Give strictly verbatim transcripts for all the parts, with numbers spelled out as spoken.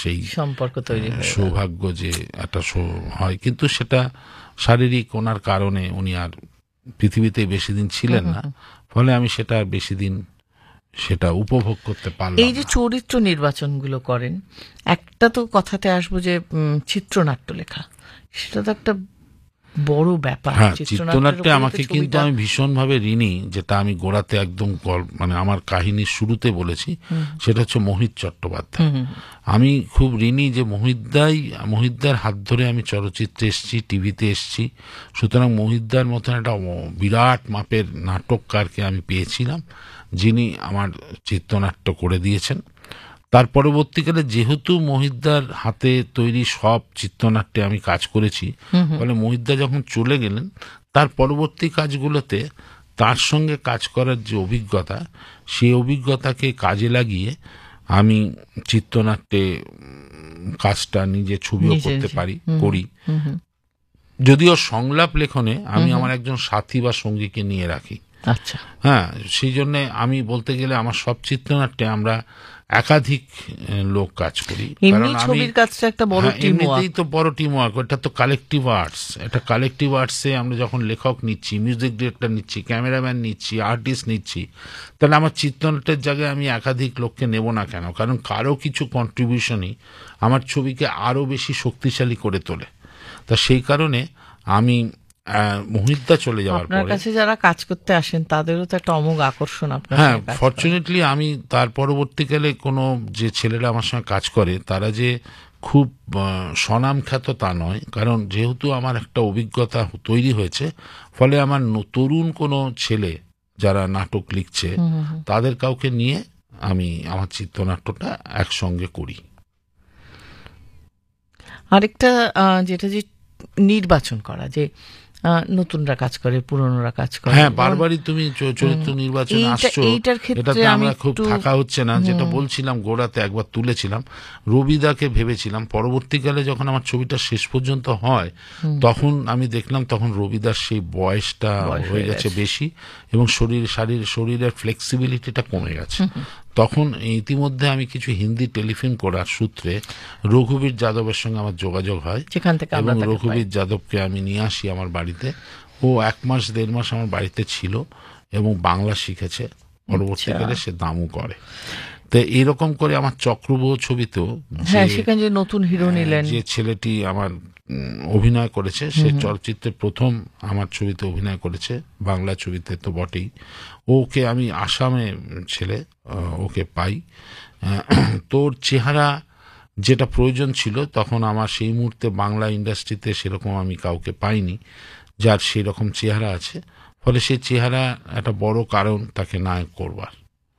সেই সম্পর্ক তৈরি হয়, সৌভাগ্য যে একটা হয়, কিন্তু সেটা শারীরিক ওনার কারণে উনি আর পৃথিবীতে বেশি দিন ছিলেন না, ফলে আমি সেটা আর বেশি দিন সেটা উপভোগ করতে পারলাম। এই যে চরিত্র নির্বাচনগুলো করেন, একটা তো কথাতে আসবো যে চিত্রনাট্য লেখা, সেটা তো একটা বড় ব্যাপার। হ্যাঁ, চিত্রনাট্যে আমাকে কিন্তু আমি ভীষণভাবে ঋণী, যেটা আমি গোড়াতে একদম মানে আমার কাহিনীর শুরুতে বলেছি, সেটা হচ্ছে মোহিত চট্টোপাধ্যায়। আমি খুব ঋণী যে মোহিতদাই মোহিতদার হাত ধরে আমি চলচ্চিত্রে এসেছি, টিভিতে এসেছি। সুতরাং মোহিতদার মতন একটা বিরাট মাপের নাটককারকে আমি পেয়েছিলাম, যিনি আমার চিত্রনাট্য করে দিয়েছেন। তার পরবর্তীকালে যেহেতু মোহিতদার হাতে তৈরি সব চিত্রনাট্যে আমি কাজ করেছি, ফলে মোহিতদা যখন চলে গেলেন, তার পরবর্তী কাজগুলোতে তার সঙ্গে কাজ করার যে অভিজ্ঞতা, সেই অভিজ্ঞতাকে কাজে লাগিয়ে আমি চিত্রনাট্যে কাজটা নিজে ছবিও করতে পারি করি। যদিও সংলাপ লেখনে আমি আমার একজন সাথী বা সঙ্গীকে নিয়ে রাখি। আচ্ছা, হ্যাঁ, সেই জন্যে আমি বলতে গেলে আমার সব চিত্রনাট্যে আমরা একাধিক লোক কাজ করি। কারণ ছবির কাজটা একটা বড় টিম ওয়ার্ক, এমনিতেই তো বড় টিম ওয়ার্ক, এটা তো কালেকটিভ আর্টস। এটা কালেকটিভ আর্টসে আমরা যখন লেখক নিচ্ছি, মিউজিক ডিরেক্টর নিচ্ছি, ক্যামেরাম্যান নিচ্ছি, আর্টিস্ট নিচ্ছি, তাহলে আমার চিত্রনাট্যের জায়গায় আমি একাধিক লোককে নেব না কেন? কারণ কারো কিছু কন্ট্রিবিউশনই আমার ছবিকে আরও বেশি শক্তিশালী করে তোলে। তা সেই কারণে আমি মোহিতদা চলে যাওয়ার পরে কাছে যারা কাজ করতে আসেন তাদেরও তো একটা অমোঘ আকর্ষণ আপনার। হ্যাঁ, ফরচুনেটলি আমি তার পরবর্তীকালে কোনো যে ছেলেরা আমার সঙ্গে কাজ করে তারা যে খুব স্বনাম খ্যাত তা নয়, কারণ যেহেতু আমার একটা অভিজ্ঞতা তৈরি হয়েছে, ফলে আমার তরুণ কোনো ছেলে যারা নাটক লিখছে তাদের কাউকে নিয়ে আমি আমার চিত্রনাট্যটা একসঙ্গে করি। আরেকটা যেটা যে নির্বাচন করা, যে নতুনরা কাজ করে, পুরনোরা কাজ করে। হ্যাঁ, বারবারই তুমি চরিত্র নির্বাচন আসছো, এটাতে আমরা খুব থাকা হচ্ছে না। যেটা বলছিলাম গোড়াতে একবার তুলেছিলাম, রবিদাকে ভেবেছিলাম। পরবর্তীকালে যখন আমার ছবিটা শেষ পর্যন্ত হয়, তখন আমি দেখলাম তখন রবিদার সেই বয়সটা হয়ে গেছে বেশি, এবং শরীর শারীর শরীরের ফ্লেক্সিবিলিটিটা কমে গেছে। তখন ইতিমধ্যে আমি কিছু হিন্দি টেলিফিল্ম করার সূত্রে রঘুবীর যাদবের সঙ্গে আমার যোগাযোগ হয়, এবং রঘুবীর যাদবকে আমি নিয়ে আসি আমার বাড়িতে। ও এক মাস দেড় মাস আমার বাড়িতে ছিল এবং বাংলা শিখেছে। পরবর্তীকালে সে দামু করে। তো এইরকম করে আমার চক্রবহ ছবিতেও যে নতুন হিরো নিলেন, যে ছেলেটি আমার অভিনয় করেছে, সে চলচ্চিত্রের প্রথম আমার ছবিতে অভিনয় করেছে, বাংলা ছবিতে তো বটেই। ওকে আমি আসামে ছেলে, ওকে পাই। তোর চেহারা যেটা প্রয়োজন ছিল তখন আমার সেই মুহূর্তে বাংলা ইন্ডাস্ট্রিতে সেরকম আমি কাউকে পাইনি যার সেই রকম চেহারা আছে, ফলে সেই চেহারা একটা বড় কারণ তাকে নায়ক করবার।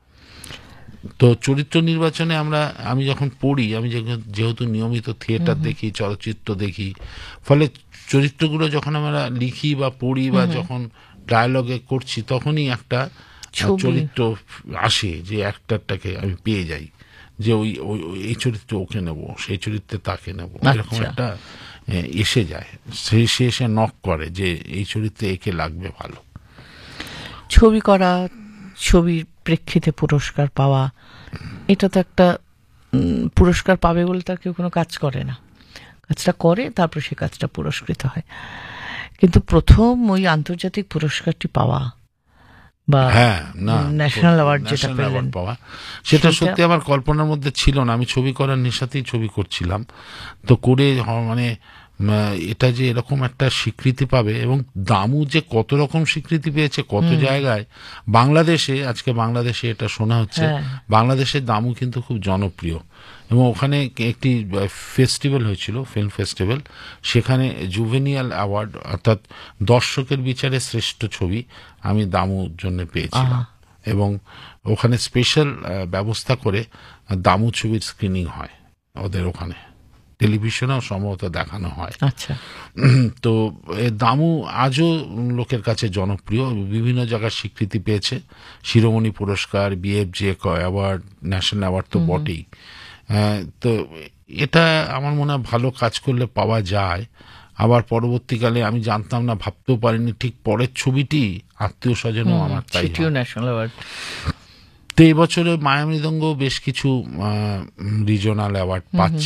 তো চরিত্র নির্বাচনে আমরা আমি যখন পড়ি, আমি যেহেতু নিয়মিত থিয়েটার দেখি, চলচ্চিত্র দেখি, ফলে চরিত্রগুলো যখন আমরা লিখি বা পড়ি বা যখন ডায়ালগে করছি, তখনই একটা চরিত্র আসে যে অ্যাক্টরটাকে আমি পেয়ে যাই, যে ওই ওই এই চরিত্রে ওকে নেব, সেই চরিত্রে তাকে নেব, এরকম একটা এসে যায়। সেই সে এসে নক করে যে এই চরিত্রে একে লাগবে ভালো। ছবি করা, ছবির প্রেক্ষিতে পুরস্কার পাওয়া, এটা তো একটা পুরস্কার পাবে বলে তার কেউ কোনো কাজ করে না। কাজটা করে, তারপর সে কাজটা পুরস্কৃত হয়। কিন্তু প্রথম ওই আন্তর্জাতিক পুরস্কারটি পাওয়া বা ন্যাশনাল অ্যাওয়ার্ড যেটা পেলেন পাওয়া, সেটা সত্যি আমার কল্পনার মধ্যে ছিল না। আমি ছবি করার নেশাতেই ছবি করছিলাম, তো করে মানে এটা যে এরকম একটা স্বীকৃতি পাবে, এবং দামু যে কত রকম স্বীকৃতি পেয়েছে কত জায়গায়, বাংলাদেশে আজকে বাংলাদেশে এটা শোনা হচ্ছে, বাংলাদেশের দামু কিন্তু খুব জনপ্রিয়। এবং ওখানে একটি ফেস্টিভ্যাল হয়েছিল, ফিল্ম ফেস্টিভ্যাল, সেখানে জুভেনিয়াল অ্যাওয়ার্ড অর্থাৎ দর্শকের বিচারে শ্রেষ্ঠ ছবি আমি দামুর জন্য পেয়েছিলাম, এবং ওখানে স্পেশাল ব্যবস্থা করে দামু ছবির স্ক্রিনিং হয় ওদের ওখানে, টেলিভিশনেও সম্ভবত দেখানো হয়। আচ্ছা, তো দামু আজও লোকের কাছে জনপ্রিয়, বিভিন্ন জায়গায় স্বীকৃতি পেয়েছে, শিরোমণি পুরস্কার, বিএফজে অ্যাওয়ার্ড, ন্যাশনাল অ্যাওয়ার্ড তো বটেই। তো এটা আমার মনে হয় ভালো কাজ করলে পাওয়া যায়। আবার পরবর্তীকালে আমি জানতাম না, ভাবতেও পারিনি, ঠিক পরের ছবিটি আত্মীয় স্বজনও আমার তাই ন্যাশনাল অ্যাওয়ার্ড। তো এই বছরে মায়ামৃদঙ্গ বেশ কিছু রিজনাল অ্যাওয়ার্ড পাচ্ছে।